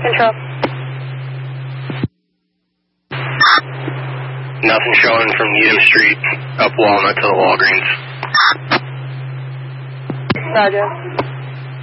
Control. Nothing showing from Needham Street up Walnut to the Walgreens. Roger.